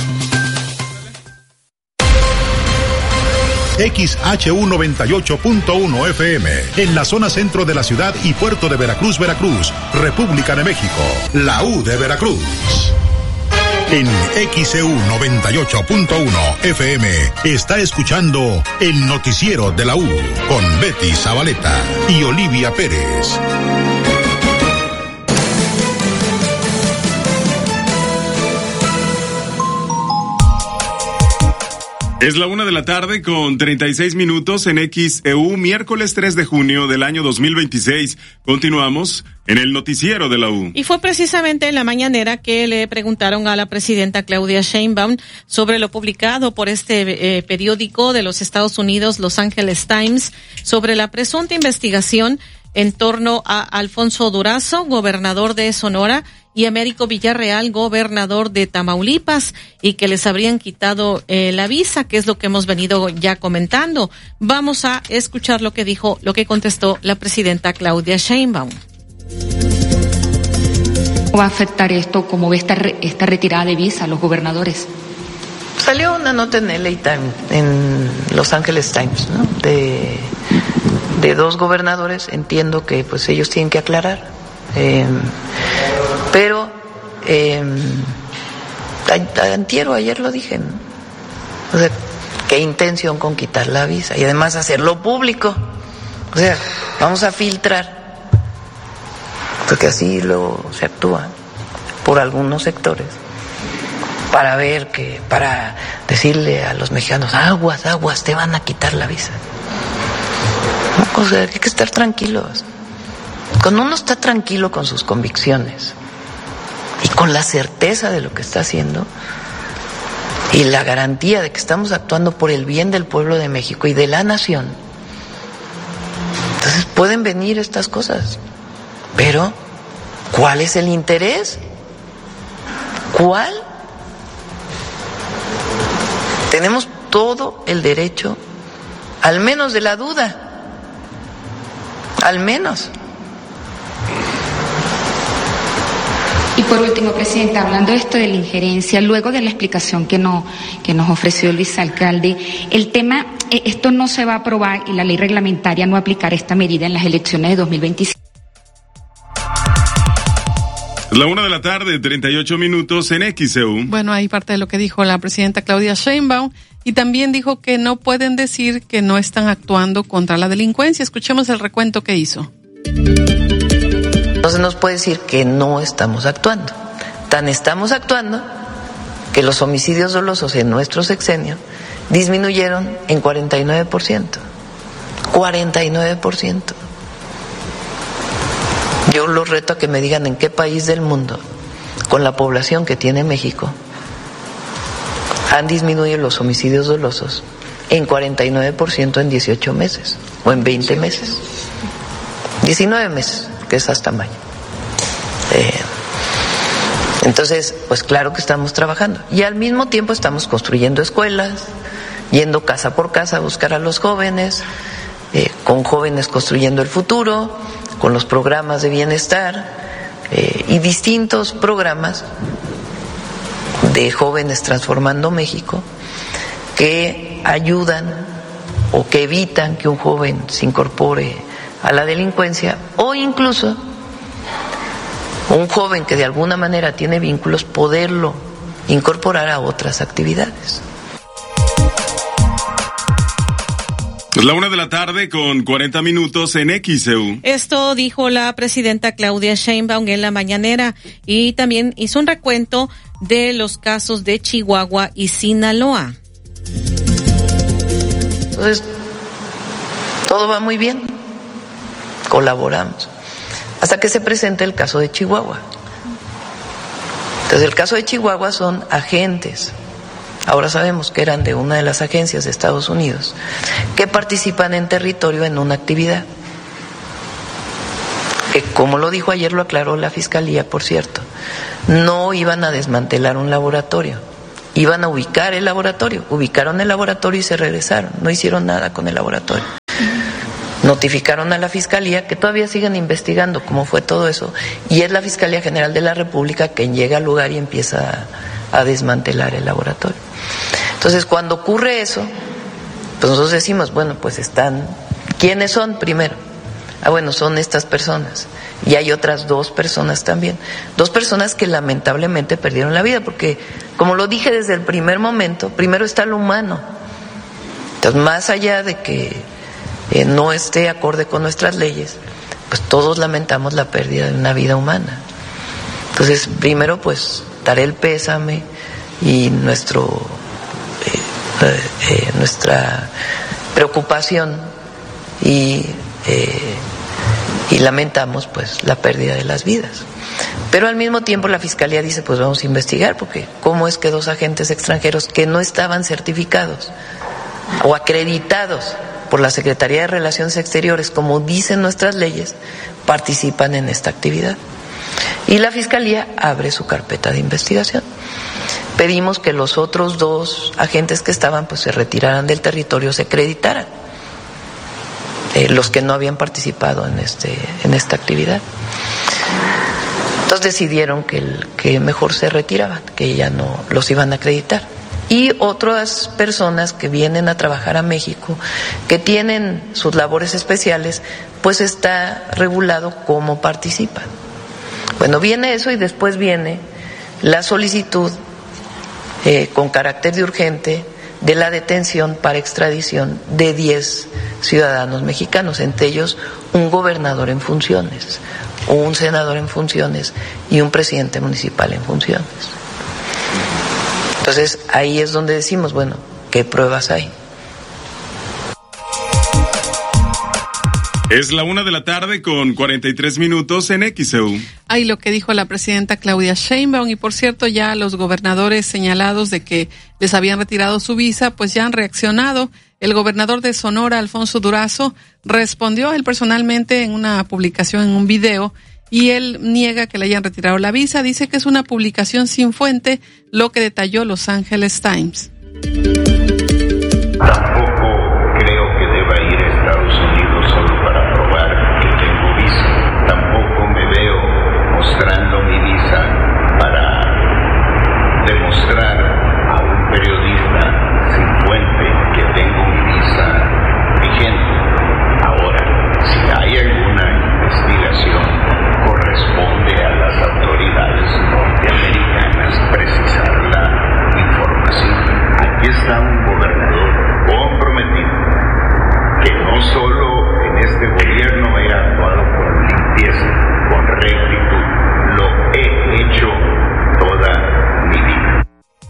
X H U noventa y ocho punto uno F M, en la zona centro de la ciudad y puerto de Veracruz, Veracruz, República de México, la U de Veracruz. En X E U noventa y ocho punto uno F M está escuchando el noticiero de la U con Betty Zabaleta y Olivia Pérez. Es la una de la tarde con treinta y seis minutos en X E U, miércoles tres de junio del año dos mil veintiséis. Continuamos en el noticiero de la U. Y fue precisamente en la mañanera que le preguntaron a la presidenta Claudia Sheinbaum sobre lo publicado por este eh, periódico de los Estados Unidos, Los Angeles Times, sobre la presunta investigación en torno a Alfonso Durazo, gobernador de Sonora, y Américo Villarreal, gobernador de Tamaulipas, y que les habrían quitado eh, la visa, que es lo que hemos venido ya comentando. Vamos a escuchar lo que dijo, lo que contestó la presidenta Claudia Sheinbaum. ¿Cómo va a afectar esto? ¿Cómo ve esta, esta retirada de visa a los gobernadores? Salió una nota en L A Times, en Los Angeles Times, ¿no? De, de dos gobernadores. Entiendo que pues ellos tienen que aclarar. Eh, pero eh, antier o ayer lo dije, ¿no? O sea, qué intención con quitar la visa y además hacerlo público. O sea, vamos a filtrar, porque así lo se actúa por algunos sectores, para ver que, para decirle a los mexicanos, aguas, aguas, te van a quitar la visa. O sea, hay que estar tranquilos. Cuando uno está tranquilo con sus convicciones y con la certeza de lo que está haciendo y la garantía de que estamos actuando por el bien del pueblo de México y de la nación, entonces pueden venir estas cosas. Pero, ¿cuál es el interés? ¿Cuál? Tenemos todo el derecho, al menos de la duda, al menos. Y por último, Presidenta, hablando de esto de la injerencia, luego de la explicación que, no, que nos ofreció el vicealcalde, el tema, esto no se va a aprobar y la ley reglamentaria no aplicará esta medida en las elecciones de dos mil veinticinco. La una de la tarde, treinta y ocho minutos en X E U. Bueno, ahí parte de lo que dijo la presidenta Claudia Sheinbaum, y también dijo que no pueden decir que no están actuando contra la delincuencia. Escuchemos el recuento que hizo. No se nos puede decir que no estamos actuando. Tan estamos actuando que los homicidios dolosos en nuestro sexenio disminuyeron en cuarenta y nueve por ciento. cuarenta y nueve por ciento. Yo los reto a que me digan en qué país del mundo, con la población que tiene México, han disminuido los homicidios dolosos en cuarenta y nueve por ciento en dieciocho meses o en veinte meses. diecinueve meses, que es hasta mayo. Eh, entonces, pues claro que estamos trabajando. Y al mismo tiempo estamos construyendo escuelas, yendo casa por casa a buscar a los jóvenes, eh, con jóvenes construyendo el futuro, con los programas de bienestar eh, y distintos programas de jóvenes transformando México que ayudan o que evitan que un joven se incorpore a la delincuencia, o incluso un joven que de alguna manera tiene vínculos, poderlo incorporar a otras actividades. Es la una de la tarde con cuarenta minutos en X E U. Esto dijo la presidenta Claudia Sheinbaum en la mañanera, y también hizo un recuento de los casos de Chihuahua y Sinaloa. Entonces, todo va muy bien, colaboramos, hasta que se presenta el caso de Chihuahua. Entonces, el caso de Chihuahua son agentes, ahora sabemos que eran de una de las agencias de Estados Unidos, que participan en territorio en una actividad, que como lo dijo ayer, lo aclaró la Fiscalía, por cierto, no iban a desmantelar un laboratorio, iban a ubicar el laboratorio, ubicaron el laboratorio y se regresaron, no hicieron nada con el laboratorio. Notificaron a la Fiscalía, que todavía siguen investigando cómo fue todo eso, y es la Fiscalía General de la República quien llega al lugar y empieza a, a desmantelar el laboratorio. Entonces, cuando ocurre eso, pues nosotros decimos, bueno, pues están, ¿quiénes son primero? Ah, bueno, son estas personas, y hay otras dos personas también, dos personas que lamentablemente perdieron la vida, porque, como lo dije desde el primer momento, primero está lo humano. Entonces, más allá de que Eh, no esté acorde con nuestras leyes, pues todos lamentamos la pérdida de una vida humana. Entonces, primero, pues, daré el pésame y nuestro eh, eh, eh, nuestra preocupación y, eh, y lamentamos, pues, la pérdida de las vidas. Pero al mismo tiempo la Fiscalía dice, pues vamos a investigar, porque ¿cómo es que dos agentes extranjeros que no estaban certificados o acreditados por la Secretaría de Relaciones Exteriores, como dicen nuestras leyes, participan en esta actividad? Y la Fiscalía abre su carpeta de investigación. Pedimos que los otros dos agentes que estaban, pues se retiraran del territorio, se acreditaran, eh, los que no habían participado en este en esta actividad. Entonces decidieron que, el, que mejor se retiraban, que ya no los iban a acreditar. Y otras personas que vienen a trabajar a México, que tienen sus labores especiales, pues está regulado cómo participan. Bueno, viene eso y después viene la solicitud eh, con carácter de urgente de la detención para extradición de diez ciudadanos mexicanos, entre ellos un gobernador en funciones, un senador en funciones y un presidente municipal en funciones. Entonces, ahí es donde decimos, bueno, ¿qué pruebas hay? Es la una de la tarde con cuarenta y tres minutos en X E U. Ahí lo que dijo la presidenta Claudia Sheinbaum, y por cierto, ya los gobernadores señalados de que les habían retirado su visa, pues ya han reaccionado. El gobernador de Sonora, Alfonso Durazo, respondió él personalmente en una publicación, en un video, y él niega que le hayan retirado la visa. Dice que es una publicación sin fuente, lo que detalló Los Angeles Times. Tampoco creo que deba ir a Estados Unidos solo para probar que tengo visa. Tampoco me veo mostrando mi visa para demostrar a un periodista sin fuente que tengo mi visa vigente. Ahora, si hay alguna investigación, corresponde a las autoridades norteamericanas precisar la información. Aquí está un gobernador comprometido, que no solo en este gobierno he actuado con limpieza, con rectitud, lo he hecho toda mi vida.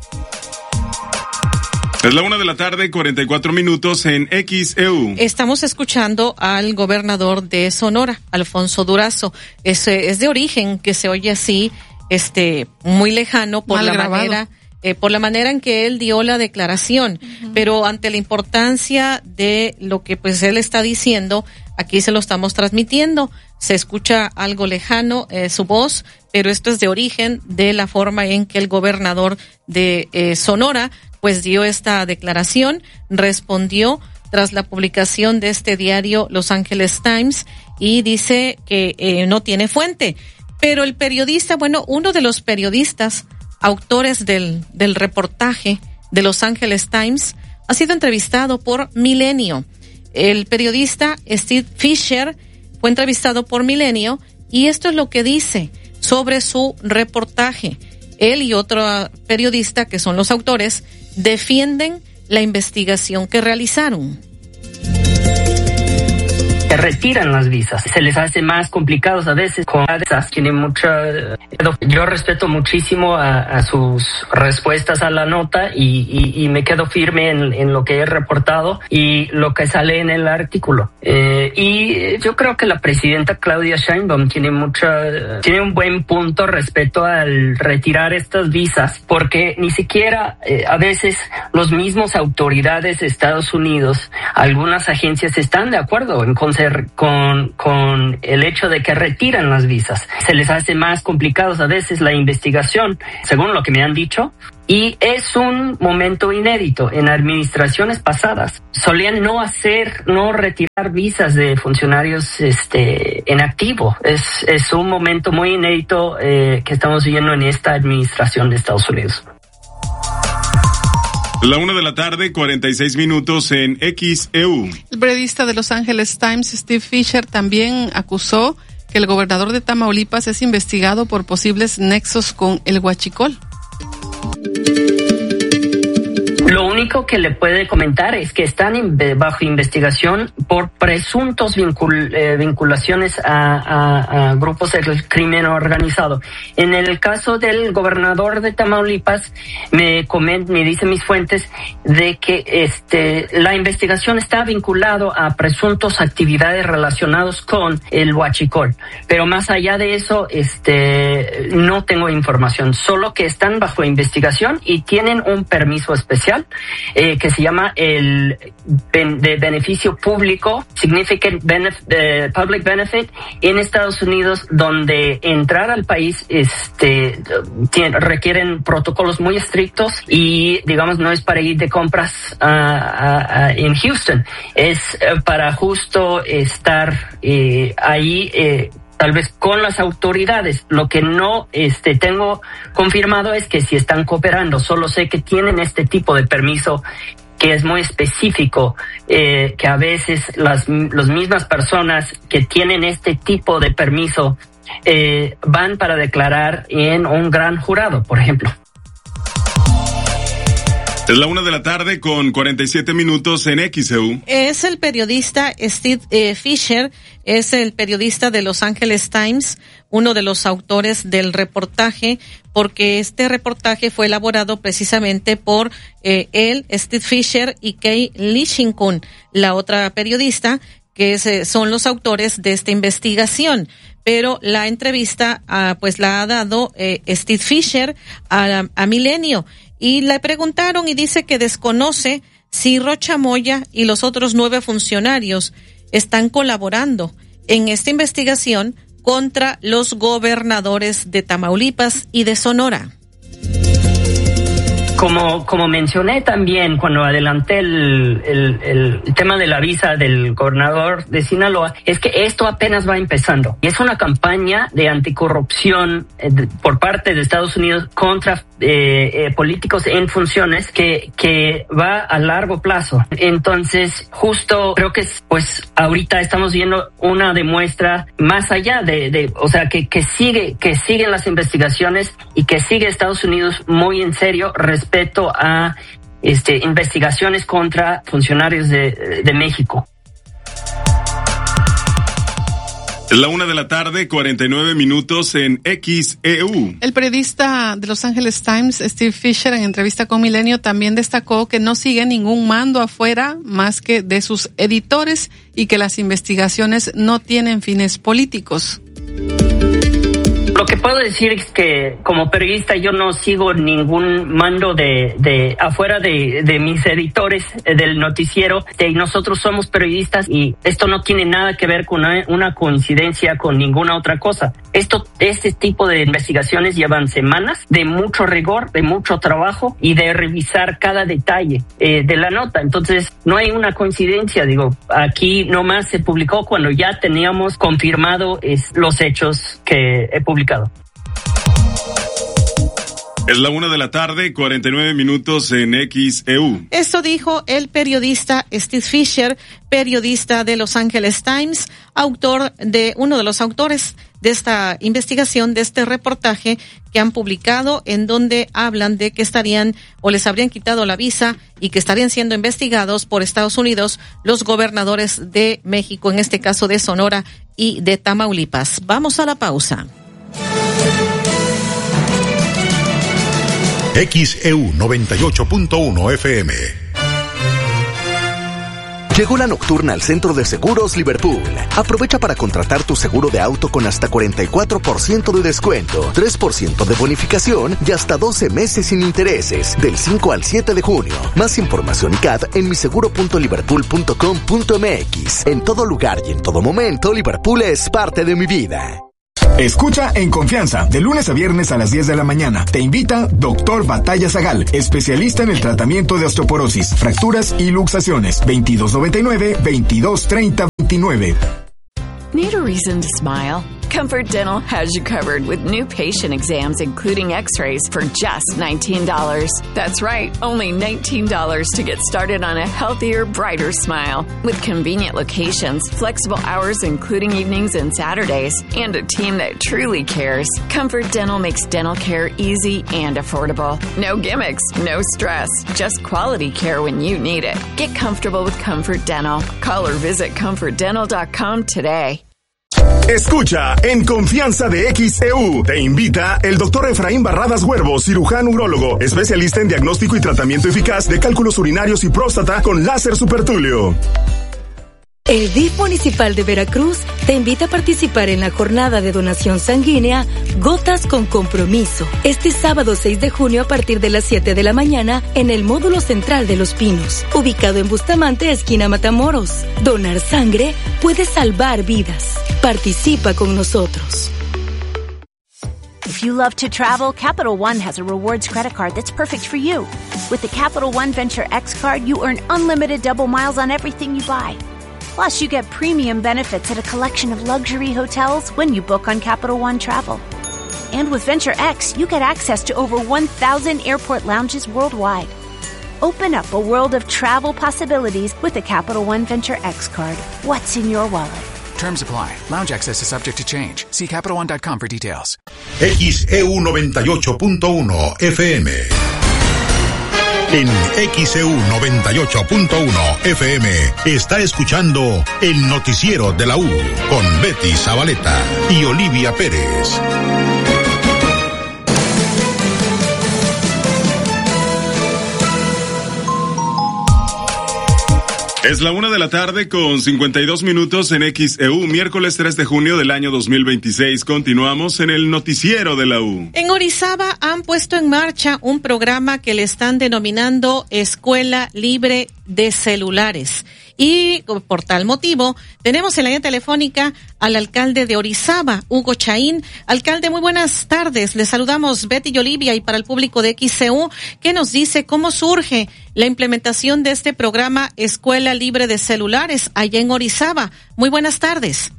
Es la una de la tarde, cuarenta y cuatro minutos en X E U. Estamos escuchando al gobernador de Sonora, Alfonso Durazo. Es, es de origen que se oye así, este, muy lejano por Mal la grabado. manera, eh, por la manera en que él dio la declaración. Uh-huh. Pero ante la importancia de lo que pues él está diciendo, aquí se lo estamos transmitiendo. Se escucha algo lejano, eh, su voz, pero esto es de origen de la forma en que el gobernador de eh, Sonora pues dio esta declaración, respondió tras la publicación de este diario Los Angeles Times, y dice que eh, no tiene fuente. Pero el periodista, bueno, uno de los periodistas autores del, del reportaje de Los Angeles Times ha sido entrevistado por Milenio. El periodista Steve Fisher fue entrevistado por Milenio, y esto es lo que dice sobre su reportaje. Él y otro periodista, que son los autores, defienden la investigación que realizaron. que retiran las visas. Se les hace más complicados a veces con esas. Tiene mucha... Yo respeto muchísimo a, a sus respuestas a la nota y, y, y me quedo firme en, en lo que he reportado y lo que sale en el artículo. Eh, y yo creo que la presidenta Claudia Sheinbaum tiene mucha, tiene un buen punto respecto al retirar estas visas, porque ni siquiera eh, a veces los mismos autoridades de Estados Unidos, algunas agencias están de acuerdo en con, con, con el hecho de que retiran las visas. Se les hace más complicados a veces la investigación, según lo que me han dicho. Y es un momento inédito. En administraciones pasadas solían no hacer, no retirar visas de funcionarios este, en activo. Es, es un momento muy inédito eh, que estamos viviendo en esta administración de Estados Unidos. La una de la tarde, cuarenta y seis minutos en X E U. El periodista de Los Angeles Times, Steve Fisher, también acusó que el gobernador de Tamaulipas es investigado por posibles nexos con el huachicol. Lo único que le puede comentar es que están in, bajo investigación por presuntos vincul, eh, vinculaciones a, a, a grupos del crimen organizado. En el caso del gobernador de Tamaulipas, me coment, me dicen mis fuentes de que este la investigación está vinculado a presuntos actividades relacionados con el huachicol. Pero más allá de eso, este no tengo información. Solo que están bajo investigación y tienen un permiso especial Eh, que se llama el ben, de beneficio público, Significant benef, eh, Public Benefit, en Estados Unidos, donde entrar al país este tiene, requieren protocolos muy estrictos y, digamos, no es para ir de compras uh, uh, uh, en Houston, es uh, para justo estar eh, ahí eh, tal vez con las autoridades. Lo que no este tengo confirmado es que si están cooperando. Solo sé que tienen este tipo de permiso que es muy específico, eh, que a veces las, las mismas personas que tienen este tipo de permiso eh, van para declarar en un gran jurado, por ejemplo. Es la una de la tarde con cuarenta y siete minutos en X E U. Es el periodista Steve eh, Fisher, es el periodista de Los Angeles Times, uno de los autores del reportaje, porque este reportaje fue elaborado precisamente por eh, él, Steve Fisher, y Kay Lishinkun, la otra periodista, que es, eh, son los autores de esta investigación. Pero la entrevista ah, pues la ha dado eh, Steve Fisher a, a Milenio. Y le preguntaron y dice que desconoce si Rocha Moya y los otros nueve funcionarios están colaborando en esta investigación contra los gobernadores de Tamaulipas y de Sonora. Como, como mencioné también cuando adelanté el, el, el tema de la visa del gobernador de Sinaloa, es que esto apenas va empezando. Y es una campaña de anticorrupción eh, de, por parte de Estados Unidos contra eh, eh, políticos en funciones que, que va a largo plazo. Entonces, justo creo que pues ahorita estamos viendo una demuestra más allá de, de o sea, que, que sigue, que siguen las investigaciones y que sigue Estados Unidos muy en serio respecto respecto a este, investigaciones contra funcionarios de, de México. La una de la tarde, cuarenta y nueve minutos en X E U. El periodista de Los Angeles Times, Steve Fisher, en entrevista con Milenio, también destacó que no sigue ningún mando afuera más que de sus editores y que las investigaciones no tienen fines políticos. Lo que puedo decir es que como periodista yo no sigo ningún mando de, de afuera de, de mis editores del noticiero. De, nosotros somos periodistas y esto no tiene nada que ver con una, una coincidencia con ninguna otra cosa. Esto, este tipo de investigaciones llevan semanas de mucho rigor, de mucho trabajo y de revisar cada detalle eh, de la nota. Entonces no hay una coincidencia. Digo, aquí nomás se publicó cuando ya teníamos confirmado es, los hechos que he publicado. Es la una de la tarde, cuarenta y nueve minutos en X E U. Esto dijo el periodista Steve Fisher, periodista de Los Angeles Times, autor de uno de los autores de esta investigación, de este reportaje que han publicado, en donde hablan de que estarían o les habrían quitado la visa y que estarían siendo investigados por Estados Unidos los gobernadores de México, en este caso de Sonora y de Tamaulipas. Vamos a la pausa. X E U noventa y ocho punto uno F M. Llegó la nocturna al Centro de Seguros Liverpool. Aprovecha para contratar tu seguro de auto con hasta cuarenta y cuatro por ciento de descuento, tres por ciento de bonificación y hasta doce meses sin intereses, del cinco al siete de junio. Más información y C A D en miseguro punto liverpool punto com punto m x. En todo lugar y en todo momento, Liverpool es parte de mi vida. Escucha En Confianza, de lunes a viernes a las diez de la mañana. Te invita Doctor Batalla Zagal, especialista en el tratamiento de osteoporosis, fracturas y luxaciones. veintidós noventa y nueve, veintidós treinta veintinueve. Need a reason to smile? Comfort Dental has you covered with new patient exams, including x-rays, for just nineteen dollars. That's right, only nineteen dollars to get started on a healthier, brighter smile. With convenient locations, flexible hours including evenings and Saturdays, and a team that truly cares, Comfort Dental makes dental care easy and affordable. No gimmicks, no stress, just quality care when you need it. Get comfortable with Comfort Dental. Call or visit comfort dental dot com today. Escucha En Confianza de X E U. Te invita el doctor Efraín Barradas Huervo, cirujano urólogo, especialista en diagnóstico y tratamiento eficaz de cálculos urinarios y próstata con láser supertulio. El D I F municipal de Veracruz te invita a participar en la jornada de donación sanguínea Gotas con Compromiso, este sábado seis de junio a partir de las siete de la mañana en el módulo central de Los Pinos, ubicado en Bustamante, esquina Matamoros. Donar sangre puede salvar vidas. Participa con nosotros. If you love to travel, Capital One has a rewards credit card that's perfect for you. With the Capital One Venture X card, you earn unlimited double miles on everything you buy. Plus, you get premium benefits at a collection of luxury hotels when you book on Capital One Travel. And with Venture X, you get access to over one thousand airport lounges worldwide. Open up a world of travel possibilities with the Capital One Venture X card. What's in your wallet? Terms apply. Lounge access is subject to change. See capital one dot com for details. X E U noventa y ocho punto uno F M. En X E U noventa y ocho punto uno F M está escuchando el noticiero de la U con Betty Zabaleta y Olivia Pérez. Es la una de la tarde con cincuenta y dos minutos en X E U, miércoles tres de junio del año dos mil veintiséis. Continuamos en el noticiero de la U. En Orizaba han puesto en marcha un programa que le están denominando Escuela Libre de Celulares. Y por tal motivo, tenemos en la línea telefónica al alcalde de Orizaba, Hugo Chaín. Alcalde, muy buenas tardes. Le saludamos Betty y Olivia, y para el público de X E U, ¿qué nos dice cómo surge la implementación de este programa Escuela Libre de Celulares allá en Orizaba? Muy buenas tardes.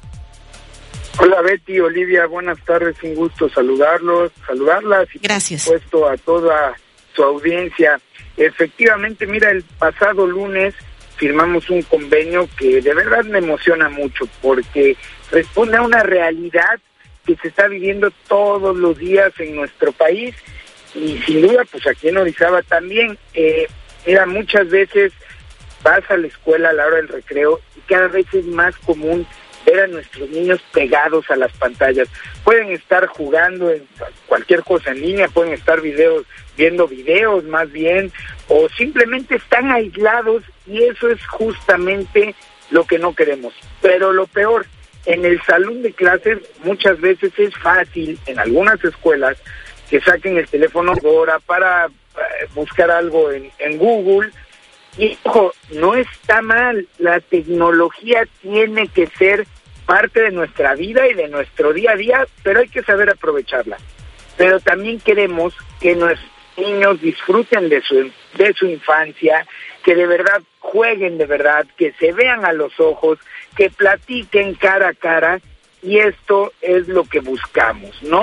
Hola Betty, Olivia, buenas tardes, un gusto saludarlos, saludarlas y gracias. Por supuesto a toda su audiencia. Efectivamente, mira, el pasado lunes firmamos un convenio que de verdad me emociona mucho porque responde a una realidad que se está viviendo todos los días en nuestro país y sin duda pues aquí en Orizaba también. Eh, mira, muchas veces vas a la escuela a la hora del recreo y cada vez es más común ver a nuestros niños pegados a las pantallas. Pueden estar jugando en cualquier cosa en línea, pueden estar videos, viendo videos más bien, o simplemente están aislados, y eso es justamente lo que no queremos. Pero lo peor, en el salón de clases muchas veces es fácil, en algunas escuelas, que saquen el teléfono ahora para eh, buscar algo en, en Google. Y ojo, no está mal, la tecnología tiene que ser parte de nuestra vida y de nuestro día a día, pero hay que saber aprovecharla. Pero también queremos que nuestros niños disfruten de su de su infancia, que de verdad jueguen de verdad, que se vean a los ojos, que platiquen cara a cara, y esto es lo que buscamos, ¿no?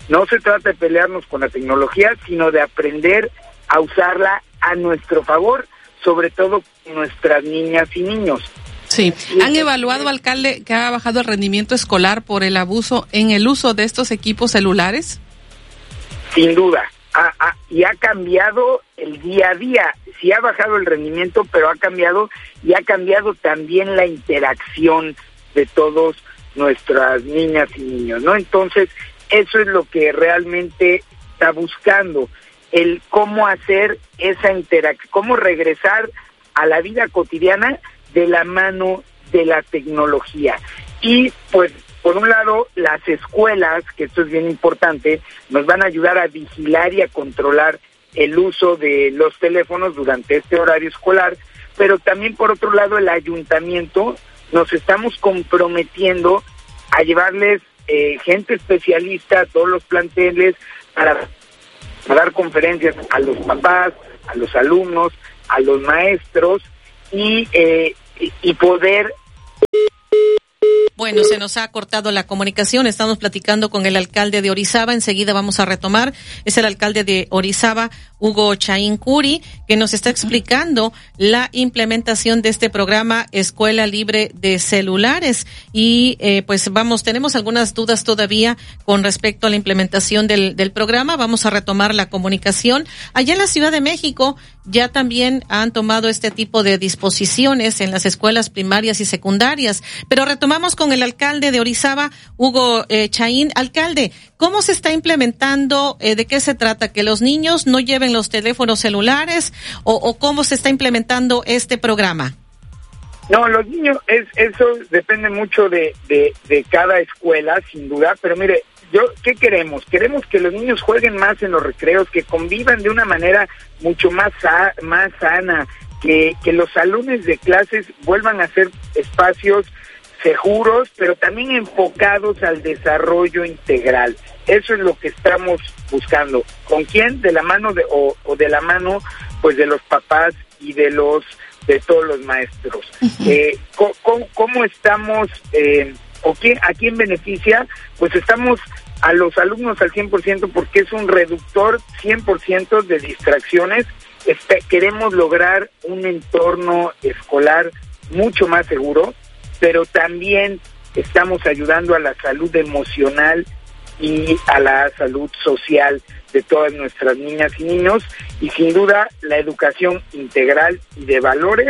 No se trata de pelearnos con la tecnología, sino de aprender a usarla a nuestro favor, sobre todo nuestras niñas y niños. Sí. ¿Han evaluado, alcalde, que ha bajado el rendimiento escolar por el abuso en el uso de estos equipos celulares? Sin duda. Ha, ha, y ha cambiado el día a día. Sí ha bajado el rendimiento, pero ha cambiado y ha cambiado también la interacción de todos nuestras niñas y niños, ¿no? Entonces, eso es lo que realmente está buscando, el cómo hacer esa interacción, cómo regresar a la vida cotidiana de la mano de la tecnología. Y pues, por un lado, las escuelas, que esto es bien importante, nos van a ayudar a vigilar y a controlar el uso de los teléfonos durante este horario escolar, pero también, por otro lado, el ayuntamiento nos estamos comprometiendo a llevarles eh, gente especialista a todos los planteles para, para dar conferencias a los papás, a los alumnos, a los maestros y, eh, y, y poder... Bueno, se nos ha cortado la comunicación. Estamos platicando con el alcalde de Orizaba. Enseguida vamos a retomar. Es el alcalde de Orizaba, Hugo Chaín Curi, que nos está explicando la implementación de este programa Escuela Libre de Celulares. Y eh, pues vamos, tenemos algunas dudas todavía con respecto a la implementación del, del programa. Vamos a retomar la comunicación. Allá en la Ciudad de México ya también han tomado este tipo de disposiciones en las escuelas primarias y secundarias. Pero retomamos con el alcalde de Orizaba, Hugo eh, Chaín. Alcalde, ¿cómo se está implementando? Eh, ¿De qué se trata? ¿Que los niños no lleven los teléfonos celulares o, o cómo se está implementando este programa? No, los niños, es eso depende mucho de, de, de cada escuela, sin duda, pero mire, yo, ¿qué queremos? Queremos que los niños jueguen más en los recreos, que convivan de una manera mucho más, sa- más sana, que, que los salones de clases vuelvan a ser espacios seguros, pero también enfocados al desarrollo integral. Eso es lo que estamos buscando. ¿Con quién? De la mano de, o, o de la mano, pues, de los papás y de los, de todos los maestros. Uh-huh. Eh, ¿cómo, ¿Cómo estamos, eh, o quién, a quién beneficia? Pues estamos a los alumnos al cien por ciento porque es un reductor cien por ciento de distracciones. Este, queremos lograr un entorno escolar mucho más seguro, pero también estamos ayudando a la salud emocional y a la salud social de todas nuestras niñas y niños, y sin duda la educación integral y de valores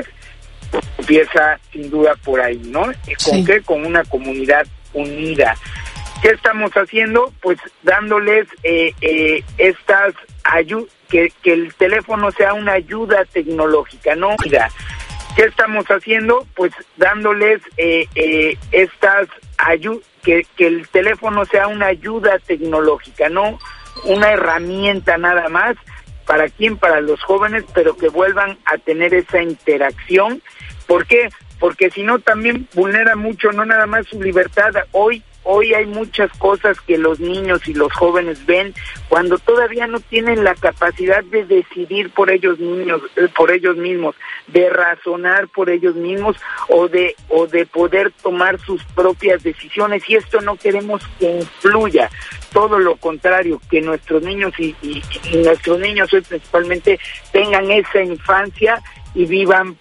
empieza sin duda por ahí, ¿no? ¿Con sí. qué? Con una comunidad unida. ¿Qué estamos haciendo? Pues dándoles eh, eh, estas ayudas, que, que el teléfono sea una ayuda tecnológica, no ayuda. ¿Qué estamos haciendo? Pues dándoles eh, eh, estas ayudas, que, que el teléfono sea una ayuda tecnológica, no una herramienta nada más. ¿Para quién? Para los jóvenes, pero que vuelvan a tener esa interacción. ¿Por qué? Porque si no también vulnera mucho, no nada más su libertad. Hoy Hoy hay muchas cosas que los niños y los jóvenes ven cuando todavía no tienen la capacidad de decidir por ellos niños, por ellos mismos, de razonar por ellos mismos o de o de poder tomar sus propias decisiones, y esto no queremos que influya. Todo lo contrario, que nuestros niños y, y, y nuestros niños hoy principalmente tengan esa infancia y vivan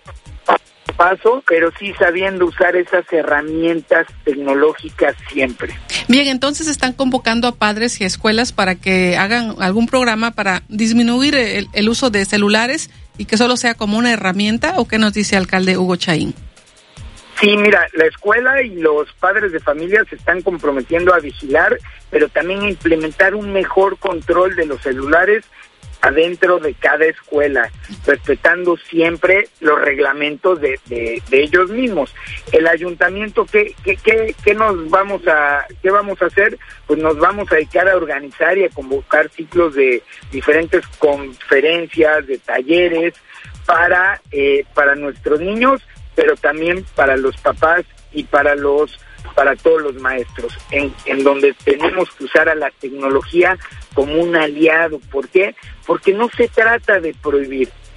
paso, pero sí sabiendo usar esas herramientas tecnológicas siempre. Bien, entonces están convocando a padres y a escuelas para que hagan algún programa para disminuir el, el uso de celulares y que solo sea como una herramienta, ¿o qué nos dice el alcalde Hugo Chaín? Sí, mira, la escuela y los padres de familia se están comprometiendo a vigilar, pero también a implementar un mejor control de los celulares adentro de cada escuela, respetando siempre los reglamentos de, de, de ellos mismos. El ayuntamiento, ¿qué, qué, qué, qué nos vamos a, qué vamos a hacer? Pues nos vamos a dedicar a organizar y a convocar ciclos de diferentes conferencias, de talleres para, eh, para nuestros niños, pero también para los papás y para los para todos los maestros, en, en donde tenemos que usar a la tecnología como un aliado. ¿Por qué? Porque no se trata de prohibir,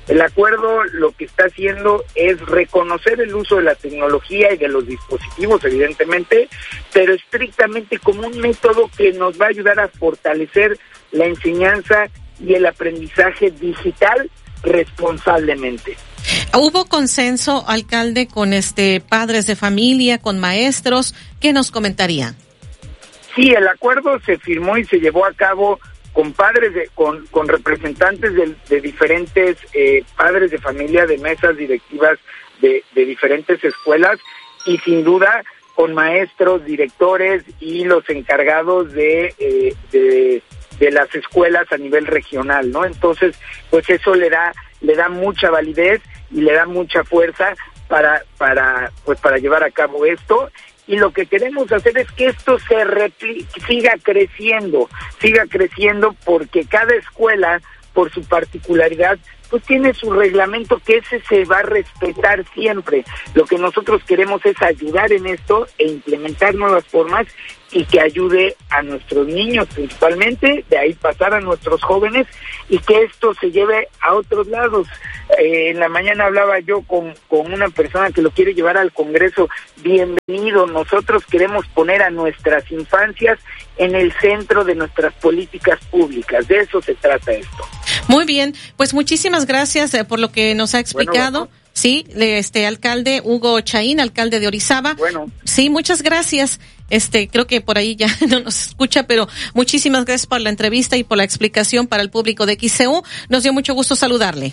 El acuerdo lo que está haciendo es reconocer el uso de la tecnología y de los dispositivos, evidentemente, pero estrictamente como un método que nos va a ayudar a fortalecer la enseñanza y el aprendizaje digital responsablemente. ¿Hubo consenso, alcalde, con este padres de familia, con maestros? ¿Qué nos comentaría? Sí, el acuerdo se firmó y se llevó a cabo con padres, de, con, con representantes de, de diferentes eh, padres de familia, de mesas directivas de, de diferentes escuelas y sin duda con maestros, directores y los encargados de, eh, de, de las escuelas a nivel regional, ¿no? Entonces, pues eso le da le da mucha validez y le da mucha fuerza para para pues para llevar a cabo esto. Y lo que queremos hacer es que esto se repli- siga creciendo, siga creciendo porque cada escuela, por su particularidad, pues tiene su reglamento que ese se va a respetar siempre. Lo que nosotros queremos es ayudar en esto e implementar nuevas formas y que ayude a nuestros niños principalmente, de ahí pasar a nuestros jóvenes y que esto se lleve a otros lados. Eh, en la mañana hablaba yo con, con una persona que lo quiere llevar al Congreso. Bienvenido, nosotros queremos poner a nuestras infancias en el centro de nuestras políticas públicas, de eso se trata esto. Muy bien, pues muchísimas gracias eh, por lo que nos ha explicado. Bueno, bueno. Sí, este alcalde Hugo Chaín, alcalde de Orizaba. Bueno. Sí, muchas gracias. Este, creo que por ahí ya no nos escucha, pero muchísimas gracias por la entrevista y por la explicación para el público de X C U. Nos dio mucho gusto saludarle.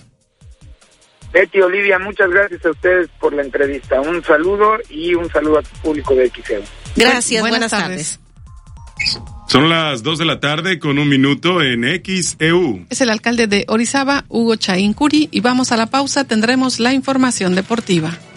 Betty, Olivia, muchas gracias a ustedes por la entrevista. Un saludo y un saludo a tu público de X C U. Gracias, buenas, buenas tardes. tardes. Son las dos de la tarde con un minuto en X E U. Es el alcalde de Orizaba, Hugo Chaín Curi, y vamos a la pausa, tendremos la información deportiva.